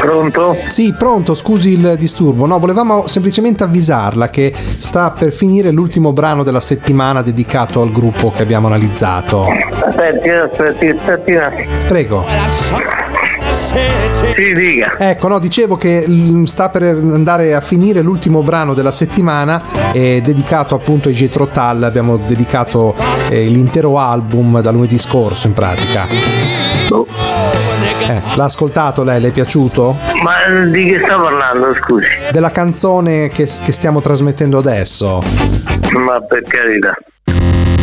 Pronto? Sì, pronto, scusi il disturbo. No, volevamo semplicemente avvisarla che sta per finire l'ultimo brano della settimana dedicato al gruppo che abbiamo analizzato. Aspetti. Prego. Sì, dica. Ecco, no, dicevo che sta per andare a finire l'ultimo brano della settimana dedicato appunto ai Jethro Tull. Abbiamo dedicato l'intero album da lunedì scorso in pratica. L'ha ascoltato lei? Le è piaciuto? Ma di che sta parlando, scusi? Della canzone che stiamo trasmettendo adesso. Ma per carità.